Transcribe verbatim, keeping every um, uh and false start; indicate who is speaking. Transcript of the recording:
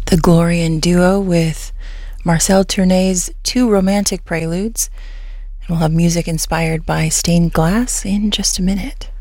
Speaker 1: The Glorian Duo with Marcel Tournay's Two Romantic Preludes. And we'll have music inspired by stained glass in just a minute.